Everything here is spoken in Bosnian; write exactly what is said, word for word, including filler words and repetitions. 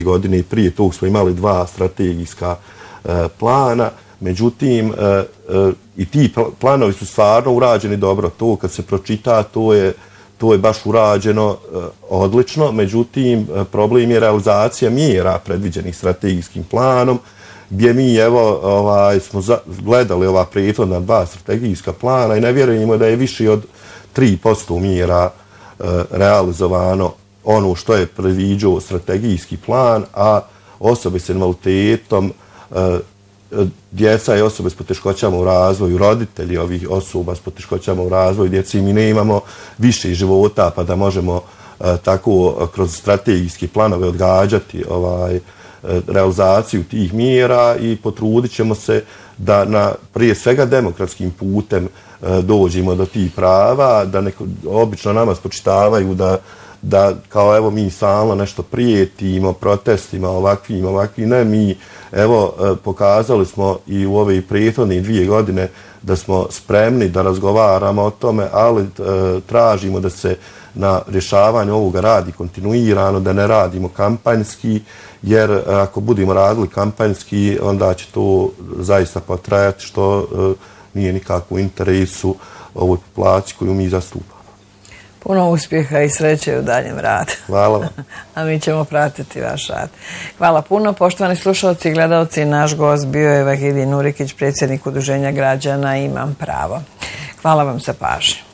godine i prije tog smo imali dva strategijska plana, međutim i ti planovi su stvarno urađeni dobro. To kad se pročita, to je, to je baš urađeno odlično, međutim problem je realizacija mjera predviđenih strategijskim planom, gdje mi evo ovaj, smo za, gledali ova prethodna dva strategijska plana i ne vjerujemo da je više od tri posto mjera e, realizovano ono što je predviđao strategijski plan, a osobe s invaliditetom, e, djeca i osobe s poteškoćama u razvoju, roditelji ovih osoba s poteškoćama u razvoju, djeci mi ne imamo više života pa da možemo e, tako kroz strategijske planove odgađati ovaj, realizaciju tih mjera i potrudit ćemo se da na prije svega demokratskim putem e, dođemo do tih prava, da neko, obično nama spočitavaju da, da kao evo mi stalno nešto prijetimo, protestima, ovakvim, ovakvim, ne, mi evo e, pokazali smo i u ove prethodne dvije godine da smo spremni da razgovaramo o tome, ali e, tražimo da se na rješavanju ovoga radi kontinuirano, da ne radimo kampanjski, jer ako budemo radili kampanjski, onda će to zaista potrajati, što uh, nije nikako u interesu ovoj populaciji koju mi zastupamo. Puno uspjeha i sreće u daljem radu. Hvala vam. A mi ćemo pratiti vaš rad. Hvala puno. Poštovani slušalci i gledalci, naš gost bio je Vahidin Nurikić, predsjednik Udruženja građana Imam pravo. Hvala vam za pažnju.